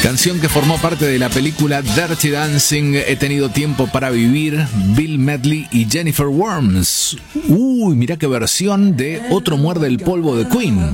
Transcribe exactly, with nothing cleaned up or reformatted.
Canción que formó parte de la película Dirty Dancing, He tenido tiempo para vivir, Bill Medley y Jennifer Warnes. Uy, mirá qué versión de Otro muerde el polvo de Queen.